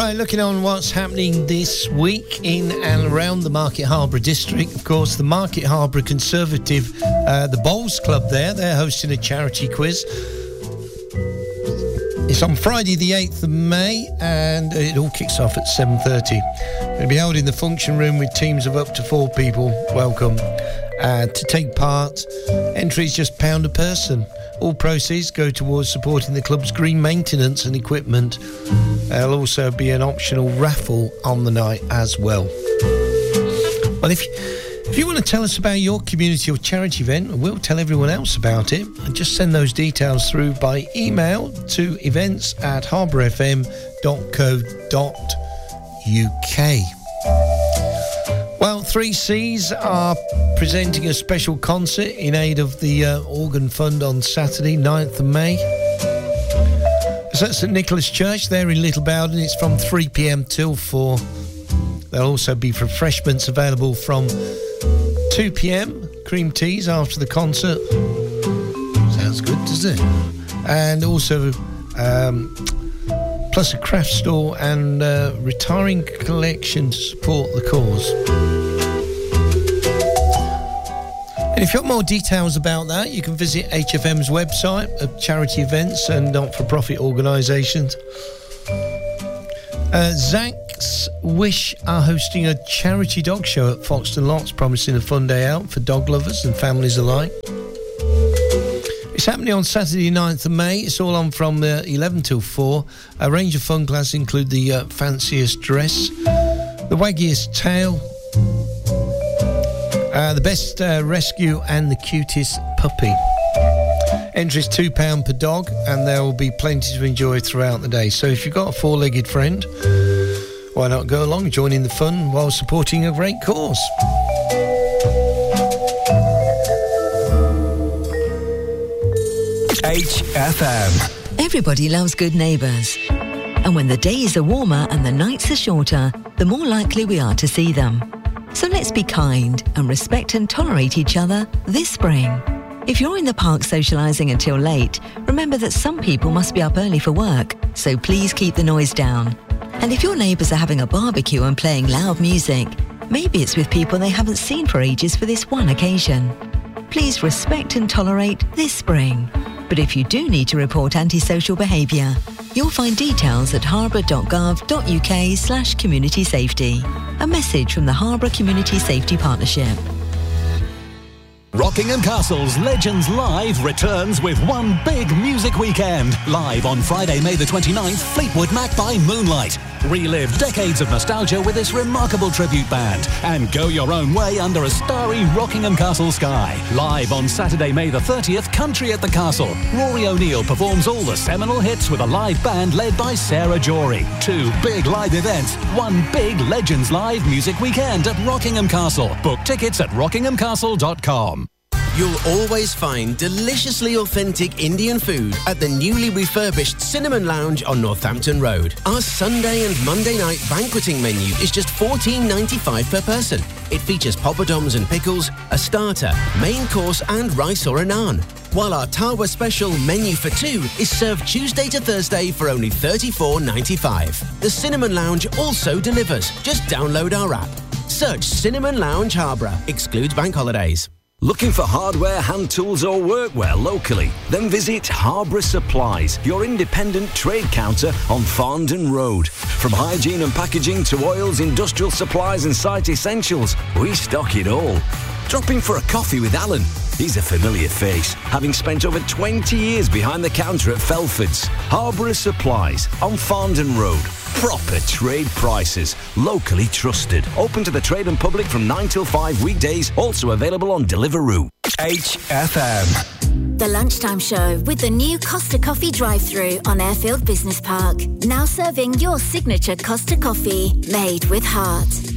Right, looking on what's happening this week in and around the Market Harborough district. Of course, the Market Harborough Conservative, the Bowls Club there, they're hosting a charity quiz. It's on Friday the 8th of May and it all kicks off at 7:30. It'll be held in the function room with teams of up to 4 people. Welcome. To take part, entry is just £1 a person. All proceeds go towards supporting the club's green maintenance and equipment. There'll also be an optional raffle on the night as well. Well, if you want to tell us about your community or charity event, we'll tell everyone else about it. And just send those details through by email to events@harbourfm.co.uk. Well, 3Cs are presenting a special concert in aid of the Organ Fund on Saturday, 9th of May. So that's at St Nicholas Church there in Little Bowden. It's from 3 p.m. till 4. There'll also be refreshments available from 2 p.m, cream teas after the concert. Sounds good, doesn't it? And also, plus a craft store and retiring collection to support the cause. And if you want more details about that, you can visit HFM's website of charity events and not-for-profit organisations. Zach's Wish are hosting a charity dog show at Foxton Locks, promising a fun day out for dog lovers and families alike. It's happening on Saturday 9th of May. It's all on from 11 till 4. A range of fun classes include the fanciest dress, the waggiest tail, the best rescue and the cutest puppy. Entry is £2 per dog and there will be plenty to enjoy throughout the day. So if you've got a 4-legged friend, why not go along, join in the fun while supporting a great cause. HFM. Everybody loves good neighbours. And when the days are warmer and the nights are shorter, the more likely we are to see them. So let's be kind and respect and tolerate each other this spring. If you're in the park socialising until late, remember that some people must be up early for work, so please keep the noise down. And if your neighbours are having a barbecue and playing loud music, maybe it's with people they haven't seen for ages for this one occasion. Please respect and tolerate this spring. But if you do need to report antisocial behaviour, you'll find details at harbour.gov.uk/community safety. A message from the Harbour Community Safety Partnership. Rockingham Castle's Legends Live returns with one big music weekend. Live on Friday, May the 29th, Fleetwood Mac by Moonlight. Relive decades of nostalgia with this remarkable tribute band and go your own way under a starry Rockingham Castle sky. Live on Saturday, May the 30th, Country at the Castle. Rory O'Neill performs all the seminal hits with a live band led by Sarah Jory. 2 big live events, one big Legends Live music weekend at Rockingham Castle. Book tickets at rockinghamcastle.com. You'll always find deliciously authentic Indian food at the newly refurbished Cinnamon Lounge on Northampton Road. Our Sunday and Monday night banqueting menu is just $14.95 per person. It features poppadoms and pickles, a starter, main course and rice or a naan. While our Tawa special menu for 2 is served Tuesday to Thursday for only $34.95. The Cinnamon Lounge also delivers. Just download our app. Search Cinnamon Lounge Harborough. Excludes bank holidays. Looking for hardware, hand tools or workwear locally? Then visit Harborough Supplies, your independent trade counter on Farndon Road. From hygiene and packaging to oils, industrial supplies and site essentials, we stock it all. Drop in for a coffee with Alan. He's a familiar face, having spent over 20 years behind the counter at Felford's. Harborough Supplies on Farndon Road. Proper trade prices, locally trusted. Open to the trade and public from 9 till 5 weekdays. Also available on Deliveroo. HFM. The Lunchtime Show with the new Costa Coffee drive-thru on Airfield Business Park. Now serving your signature Costa Coffee, made with heart.